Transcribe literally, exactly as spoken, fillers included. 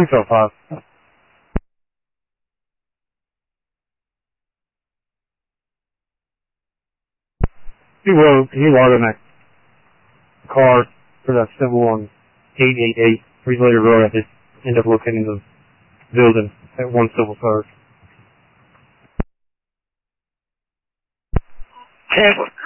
Two twelve five. He was, he was in that car for that symbol on eight eight eight, three later road. I just ended up locating the building at one civil service. Tampa.